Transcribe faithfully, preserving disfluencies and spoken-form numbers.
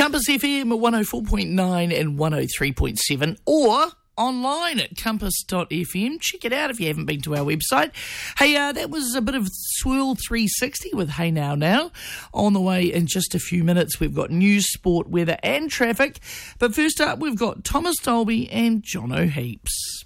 Compass F M at one oh four point nine and one oh three point seven, or online at compass dot f m. Check it out if you haven't been to our website. Hey, uh, that was a bit of Swirl three sixty with Hey Now Now. On the way in just a few minutes, we've got news, sport, weather and traffic. But first up, we've got Thomas Dolby and John O'Heaps.